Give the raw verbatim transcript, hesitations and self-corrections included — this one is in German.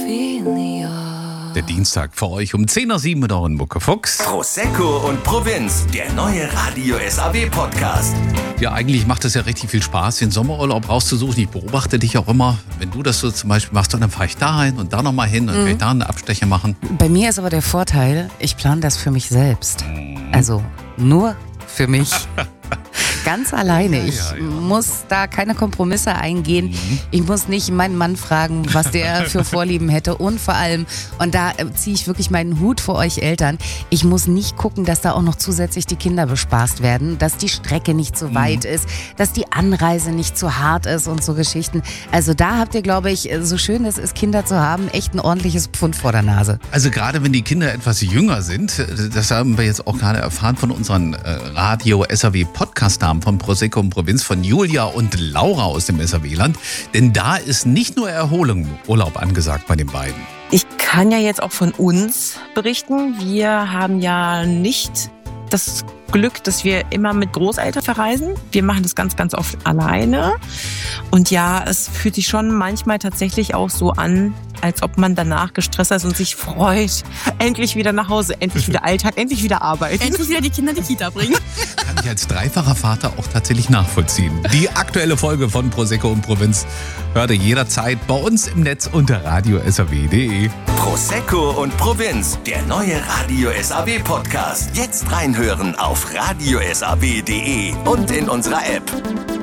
Der Dienstag für euch um zehn nach sieben mit euren Mucke Fuchs. Prosecco und Provinz, der neue Radio S A W Podcast. Ja, eigentlich macht es ja richtig viel Spaß, den Sommerurlaub rauszusuchen. Ich beobachte dich auch immer, wenn du das so zum Beispiel machst, dann fahre ich da hin und da nochmal hin und mhm. kann ich da einen Abstecher machen. Bei mir ist aber der Vorteil, ich plane das für mich selbst. Mhm. Also nur für mich. Ganz alleine. Ich ja, ja, ja. muss da keine Kompromisse eingehen. Mhm. Ich muss nicht meinen Mann fragen, was der für Vorlieben hätte. Und vor allem, und da ziehe ich wirklich meinen Hut vor euch Eltern, ich muss nicht gucken, dass da auch noch zusätzlich die Kinder bespaßt werden, dass die Strecke nicht zu weit mhm. ist, dass die Anreise nicht zu hart ist und so Geschichten. Also da habt ihr, glaube ich, so schön es ist, Kinder zu haben, echt ein ordentliches Pfund vor der Nase. Also gerade wenn die Kinder etwas jünger sind, das haben wir jetzt auch gerade erfahren von unseren äh, Radio S A W Podcast-Namen von Prosecco und Provinz, von Julia und Laura aus dem S A W-Land. Denn da ist nicht nur Erholung, Urlaub angesagt bei den beiden. Ich kann ja jetzt auch von uns berichten. Wir haben ja nicht das Glück, dass wir immer mit Großeltern verreisen. Wir machen das ganz, ganz oft alleine. Und ja, es fühlt sich schon manchmal tatsächlich auch so an, als ob man danach gestresst ist und sich freut. Endlich wieder nach Hause, endlich wieder Alltag, endlich wieder arbeiten. Endlich wieder die Kinder in die Kita bringen. Kann ich als dreifacher Vater auch tatsächlich nachvollziehen. Die aktuelle Folge von Prosecco und Provinz hört ihr jederzeit bei uns im Netz unter radio s a w punkt d e. Prosecco und Provinz, der neue Radio S A W Podcast. Jetzt reinhören auf radio s a w punkt d e und in unserer App.